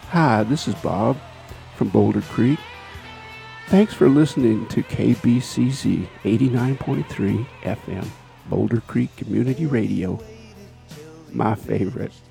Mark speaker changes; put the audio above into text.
Speaker 1: Hi, this is Bob from Boulder Creek. Thanks for listening to KBCZ 89.3 FM, Boulder Creek Community Radio, my favorite.